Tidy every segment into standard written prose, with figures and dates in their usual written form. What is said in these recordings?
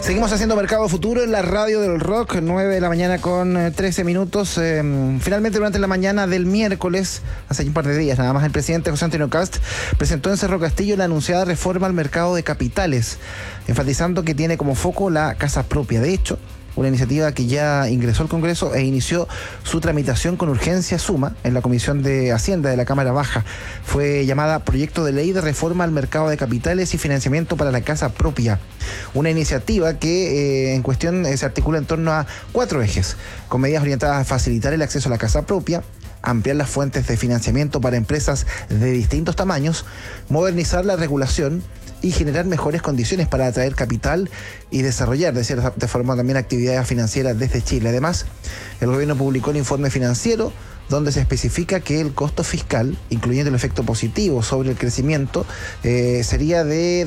Seguimos haciendo Mercado Futuro en la radio del rock, 9 de la mañana con 13 minutos. Finalmente, durante la mañana del miércoles, hace un par de días nada más, el presidente José Antonio Kast presentó en Cerro Castillo la anunciada reforma al mercado de capitales, enfatizando que tiene como foco la casa propia. De hecho, una iniciativa que ya ingresó al Congreso e inició su tramitación con urgencia suma en la Comisión de Hacienda de la Cámara Baja. Fue llamada Proyecto de Ley de Reforma al Mercado de Capitales y Financiamiento para la Casa Propia. Una iniciativa que en cuestión se articula en torno a 4 ejes, con medidas orientadas a facilitar el acceso a la casa propia, ampliar las fuentes de financiamiento para empresas de distintos tamaños, modernizar la regulación y generar mejores condiciones para atraer capital y desarrollar de cierta forma también actividades financieras desde Chile. Además, el gobierno publicó el informe financiero donde se especifica que el costo fiscal, incluyendo el efecto positivo sobre el crecimiento, sería de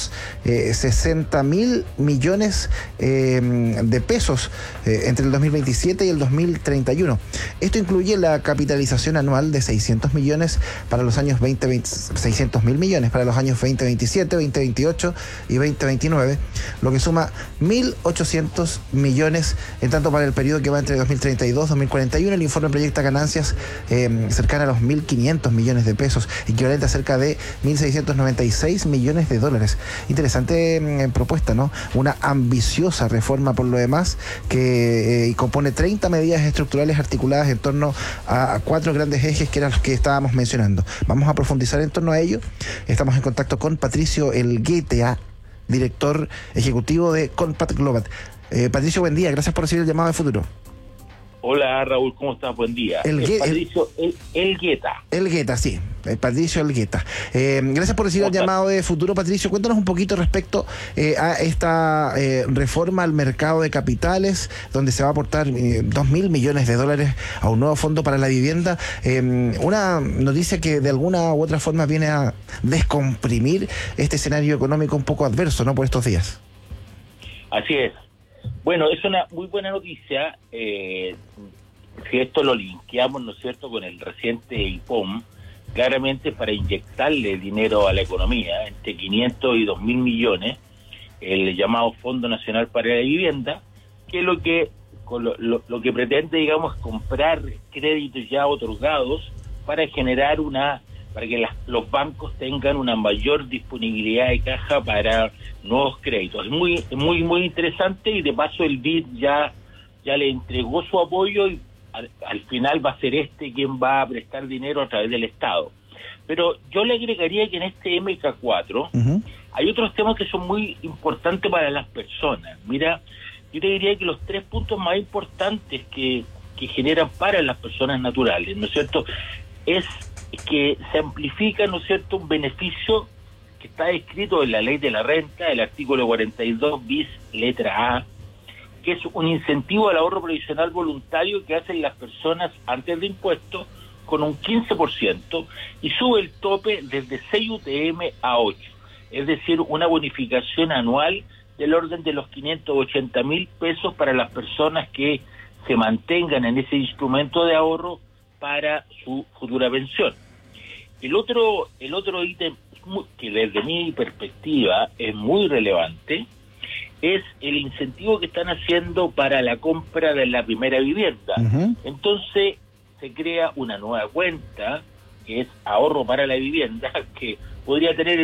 260.000 millones de pesos entre el 2027 y el 2031. Esto incluye la capitalización anual de 600 millones para los años 600.000 millones para los años 2027, 2028 y 2029, lo que suma 1.800 millones en tanto para el periodo que va entre 2032 y 2041. El informe proyecta ganancias cercana a los 1.500 millones de pesos, equivalente a cerca de 1.696 millones de dólares. Interesante propuesta, ¿no? Una ambiciosa reforma por lo demás que compone 30 medidas estructurales articuladas en torno a 4 grandes ejes que eran los que estábamos mencionando. Vamos a profundizar en torno a ello. Estamos en contacto con Patricio Elgueta, director ejecutivo de Compact Global. Patricio, buen día, gracias por recibir el llamado de Futuro. Hola Raúl, ¿cómo estás? Buen día. Patricio Elgueta. Elgueta, sí, Patricio Elgueta. Gracias por recibir el llamado de Futuro, Patricio. Cuéntanos un poquito respecto a esta reforma al mercado de capitales, donde se va a aportar 2.000 millones de dólares a un nuevo fondo para la vivienda. Una noticia que de alguna u otra forma viene a descomprimir este escenario económico un poco adverso, ¿no?, por estos días. Así es. Bueno, es una muy buena noticia. Si esto lo linkeamos, ¿no es cierto?, con el reciente IPOM, claramente para inyectarle dinero a la economía, entre 500 y 2.000 millones, el llamado Fondo Nacional para la Vivienda, que es lo que pretende, digamos, comprar créditos ya otorgados para generar para que los bancos tengan una mayor disponibilidad de caja para nuevos créditos. Es muy interesante, y de paso el BID ya le entregó su apoyo, y al final va a ser quien va a prestar dinero a través del Estado. Pero yo le agregaría que en este MK4 hay otros temas que son muy importantes para las personas. Mira, yo te diría que los 3 puntos más importantes que generan para las personas naturales, ¿no es cierto?, es que se amplifica, ¿no es cierto?, un beneficio que está escrito en la ley de la renta, el artículo 42 bis letra A, que es un incentivo al ahorro previsional voluntario que hacen las personas antes de impuestos con un 15%, y sube el tope desde 6 UTM a 8, es decir, una bonificación anual del orden de los 580.000 pesos para las personas que se mantengan en ese instrumento de ahorro para su futura pensión. El otro ítem que desde mi perspectiva es muy relevante es el incentivo que están haciendo para la compra de la primera vivienda. Entonces se crea una nueva cuenta que es ahorro para la vivienda, que podría tener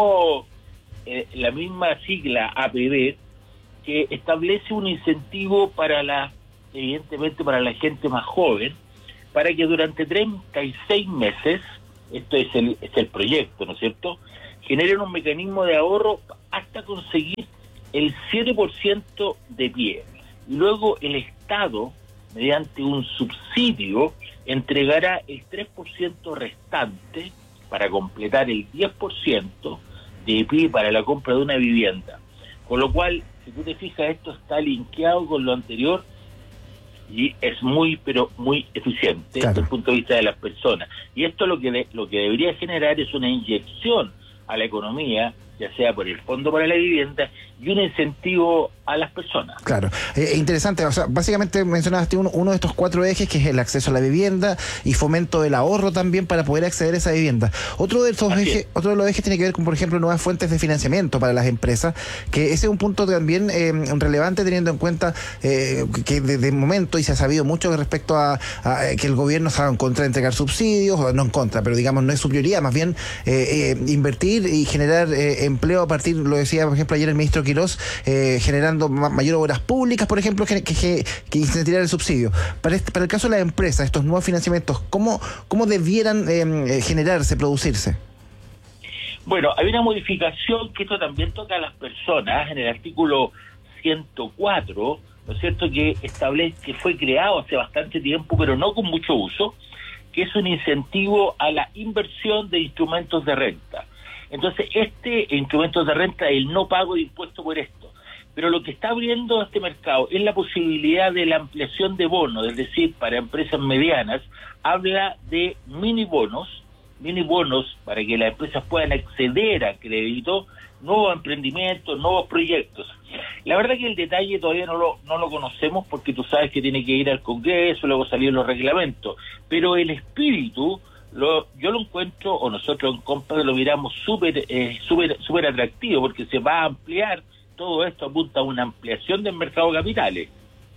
la misma sigla APB, que establece un incentivo evidentemente para la gente más joven, para que durante 36 meses, esto es el proyecto, ¿no es cierto?, generen un mecanismo de ahorro hasta conseguir el 7% de pie. Y luego el Estado, mediante un subsidio, entregará el 3% restante para completar el 10% de pie para la compra de una vivienda. Con lo cual, si tú te fijas, esto está linkeado con lo anterior, y es muy eficiente, claro, desde el punto de vista de las personas. Y esto lo que debería generar es una inyección a la economía ya sea por el Fondo para la Vivienda, y un incentivo a las personas. Claro, interesante. O sea, básicamente mencionaste uno de estos 4 ejes, que es el acceso a la vivienda y fomento del ahorro también para poder acceder a esa vivienda. Otro de los ejes tiene que ver con, por ejemplo, nuevas fuentes de financiamiento para las empresas, que ese es un punto también relevante, teniendo en cuenta que desde el momento, y se ha sabido mucho respecto a que el gobierno estaba en contra de entregar subsidios, o no en contra, pero digamos no es su prioridad, más bien invertir y generar empleo a partir, lo decía por ejemplo ayer el ministro Quirós, generando mayor obras públicas, por ejemplo, que incentivar el subsidio. Para el caso de la empresa, estos nuevos financiamientos, ¿cómo debieran generarse, producirse? Bueno, hay una modificación que esto también toca a las personas en el artículo 104, ¿no es cierto?, que establece, que fue creado hace bastante tiempo, pero no con mucho uso, que es un incentivo a la inversión de instrumentos de renta. Entonces, instrumentos de renta, el no pago de impuesto por esto. Pero lo que está abriendo este mercado es la posibilidad de la ampliación de bonos, es decir, para empresas medianas, habla de mini bonos para que las empresas puedan acceder a crédito, nuevos emprendimientos, nuevos proyectos. La verdad que el detalle todavía no lo conocemos, porque tú sabes que tiene que ir al Congreso, luego salir los reglamentos, pero el espíritu yo lo encuentro, o nosotros en Compass lo miramos súper atractivo, porque se va a ampliar. Todo esto apunta a una ampliación del mercado de capitales.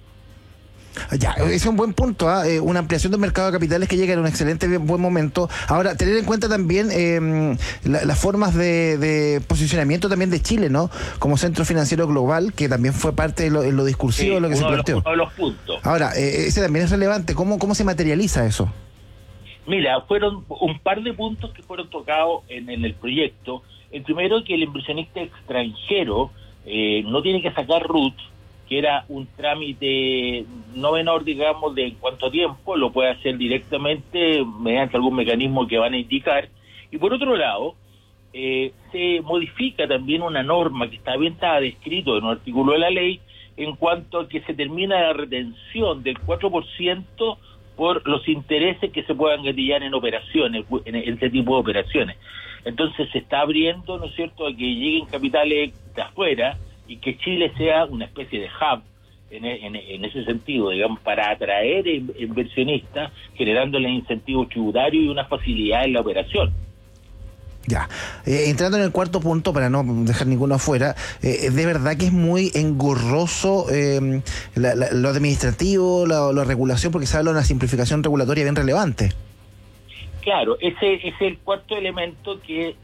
Ya, ese es un buen punto, una ampliación del mercado de capitales que llega en un excelente buen momento. Ahora, tener en cuenta también las formas de posicionamiento también de Chile, ¿no? Como centro financiero global, que también fue parte de lo discursivo, de lo que se planteó. Uno de los puntos. Ahora, ese también es relevante. ¿Cómo se materializa eso? Mira, fueron un par de puntos que fueron tocados en el proyecto. El primero, que el inversionista extranjero no tiene que sacar RUT, que era un trámite no menor, digamos, de en cuánto tiempo, lo puede hacer directamente mediante algún mecanismo que van a indicar. Y por otro lado, se modifica también una norma que estaba descrito en un artículo de la ley, en cuanto a que se termina la retención del 4% por los intereses que se puedan gatillar en operaciones, en este tipo de operaciones. Entonces se está abriendo, ¿no es cierto?, a que lleguen capitales de afuera y que Chile sea una especie de hub en ese sentido, digamos, para atraer inversionistas, generándole incentivos tributarios y una facilidad en la operación. Ya, entrando en el cuarto punto, para no dejar ninguno afuera, de verdad que es muy engorroso lo administrativo, la regulación, porque se habla de una simplificación regulatoria bien relevante. Claro, ese es el cuarto elemento, que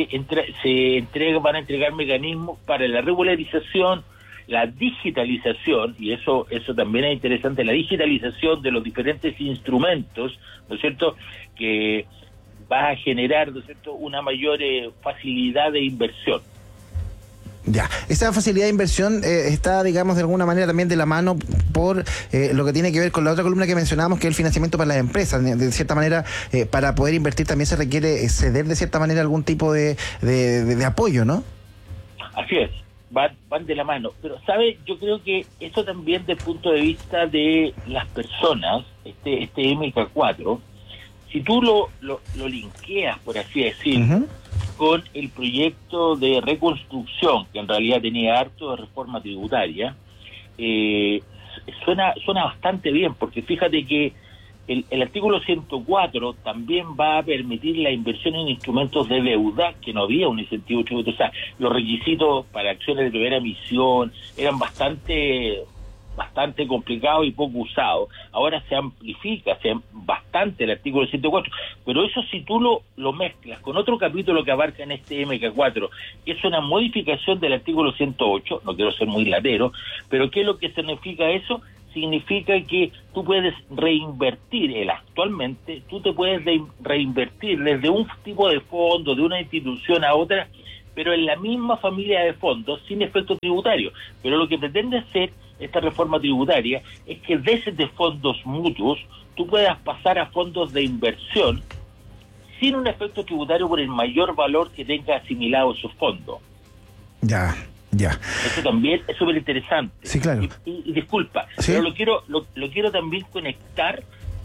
van a entregar mecanismos para la regularización, la digitalización, y eso también es interesante, la digitalización de los diferentes instrumentos, ¿no es cierto?, que va a generar, ¿no es cierto?, una mayor facilidad de inversión. Ya, esa facilidad de inversión está, digamos, de alguna manera también de la mano por lo que tiene que ver con la otra columna que mencionábamos, que es el financiamiento para las empresas. De cierta manera, para poder invertir también se requiere ceder de cierta manera algún tipo de apoyo, ¿no? Así es, van de la mano. Pero, ¿sabes? Yo creo que eso también, desde el punto de vista de las personas, este MK4, si tú lo linkeas, por así decirlo, con el proyecto de reconstrucción, que en realidad tenía harto de reforma tributaria, suena bastante bien, porque fíjate que el artículo 104 también va a permitir la inversión en instrumentos de deuda, que no había un incentivo tributario. O sea, los requisitos para acciones de primera emisión eran bastante complicado y poco usado. Ahora se amplifica bastante el artículo 104, pero eso, si tú lo mezclas con otro capítulo que abarca en este MK4, que es una modificación del artículo 108, no quiero ser muy latero, pero ¿qué es lo que significa eso? Significa que tú puedes reinvertir, actualmente tú te puedes reinvertir desde un tipo de fondo, de una institución a otra, pero en la misma familia de fondos, sin efecto tributario. Pero lo que pretende hacer esta reforma tributaria es que desde fondos mutuos tú puedas pasar a fondos de inversión sin un efecto tributario por el mayor valor que tenga asimilado esos fondos. Ya. Eso también es súper interesante. Sí, claro. Y disculpa, ¿sí? Pero lo quiero también conectar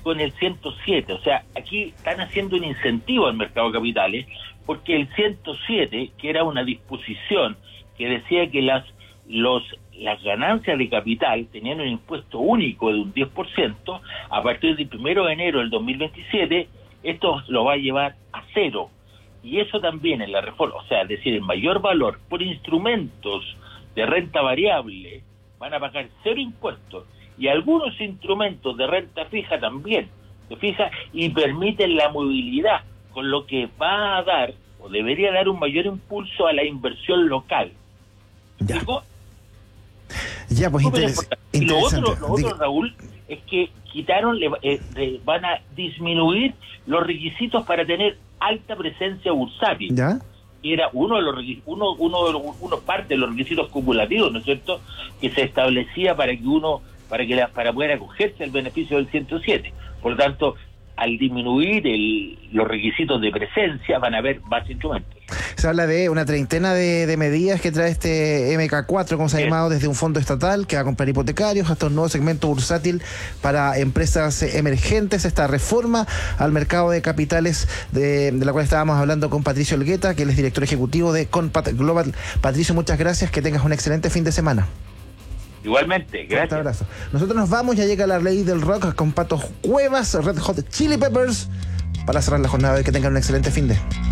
con el 107. O sea, aquí están haciendo un incentivo al mercado de capitales, porque el 107, que era una disposición que decía que las ganancias de capital tenían un impuesto único de un 10%, a partir del 1 de enero del 2027, esto lo va a llevar a cero. Y eso también en la reforma, o sea, es decir, el mayor valor por instrumentos de renta variable van a pagar cero impuestos, y algunos instrumentos de renta fija también, se fija, y permiten la movilidad, con lo que va a dar, o debería dar, un mayor impulso a la inversión local. Ya. ¿Digo? Ya, pues Y lo otro, Raúl, es que van a disminuir los requisitos para tener alta presencia bursátil. ¿Ya? Era parte de los requisitos cumulativos, ¿no es cierto?, que se establecía para poder acogerse al beneficio del 107. Por lo tanto, al disminuir los requisitos de presencia, van a haber más instrumentos. Se habla de una treintena de medidas que trae este MK4, como se ha llamado, desde un fondo estatal que va a comprar hipotecarios hasta un nuevo segmento bursátil para empresas emergentes, esta reforma al mercado de capitales de la cual estábamos hablando con Patricio Elgueta, que él es director ejecutivo de Conpat Global. Patricio, muchas gracias, que tengas un excelente fin de semana. Igualmente, gracias. Un abrazo. Nosotros nos vamos, ya llega la ley del rock con Pato Cuevas, Red Hot Chili Peppers, para cerrar la jornada. Que tengan un excelente fin de